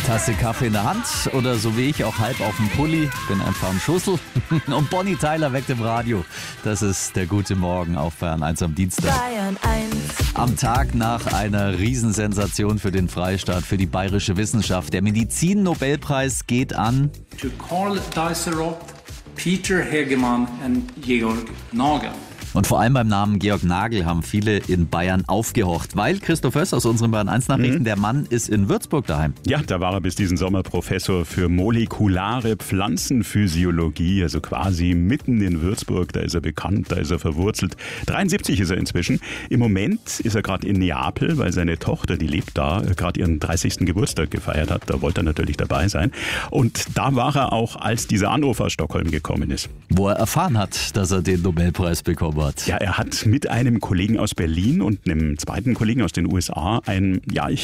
Tasse Kaffee in der Hand oder so wie ich auch halb auf dem Pulli, bin einfach am Schussel. Und Bonnie Tyler weckt im Radio. Das ist der gute Morgen auf Bayern 1 am Dienstag. Bayern 1. Am Tag nach einer Riesensensation für den Freistaat, für die bayerische Wissenschaft. Der Medizin-Nobelpreis geht an to Karl Dies-Roth, Peter Hegemann und Georg Nagel. Und vor allem beim Namen Georg Nagel haben viele in Bayern aufgehorcht, weil Christoph Höss aus unseren Bayern 1 Nachrichten, der Mann ist in Würzburg daheim. Ja, da war er bis diesen Sommer Professor für molekulare Pflanzenphysiologie, also quasi mitten in Würzburg. Da ist er bekannt, da ist er verwurzelt. 73 ist er inzwischen. Im Moment ist er gerade in Neapel, weil seine Tochter, die lebt da, gerade ihren 30. Geburtstag gefeiert hat. Da wollte er natürlich dabei sein. Und da war er auch, als dieser Anruf aus Stockholm gekommen ist. Wo er erfahren hat, dass er den Nobelpreis bekommen hat. Ja, er hat mit einem Kollegen aus Berlin und einem zweiten Kollegen aus den USA ein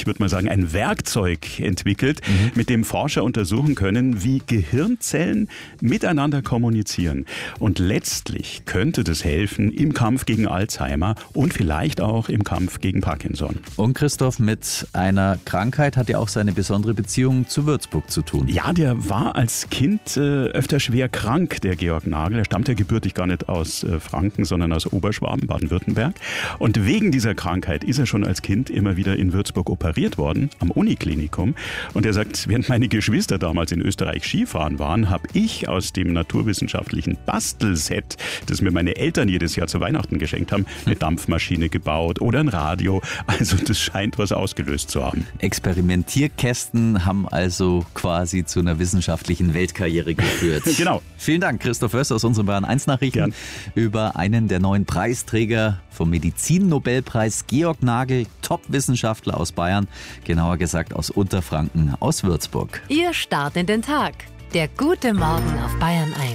Werkzeug entwickelt, mit dem Forscher untersuchen können, wie Gehirnzellen miteinander kommunizieren. Und letztlich könnte das helfen im Kampf gegen Alzheimer und vielleicht auch im Kampf gegen Parkinson. Und Christoph, mit einer Krankheit hat ja auch seine besondere Beziehung zu Würzburg zu tun. Ja, der war als Kind öfter schwer krank, der Georg Nagel. Er stammt ja gebürtig gar nicht aus Franken, sondern aus Oberschwaben, Baden-Württemberg. Und wegen dieser Krankheit ist er schon als Kind immer wieder in Würzburg operiert worden, am Uniklinikum. Und er sagt, während meine Geschwister damals in Österreich Skifahren waren, habe ich aus dem naturwissenschaftlichen Bastelset, das mir meine Eltern jedes Jahr zu Weihnachten geschenkt haben, eine Dampfmaschine gebaut oder ein Radio. Also das scheint was ausgelöst zu haben. Experimentierkästen haben also quasi zu einer wissenschaftlichen Weltkarriere geführt. Genau. Vielen Dank, Christoph Höss aus unseren Bayern 1 Nachrichten. Gern. Über einen der neuen Preisträger vom Medizin-Nobelpreis, Georg Nagel, Top-Wissenschaftler aus Bayern, genauer gesagt aus Unterfranken, aus Würzburg. Ihr Start in den Tag. Der gute Morgen auf Bayern 1.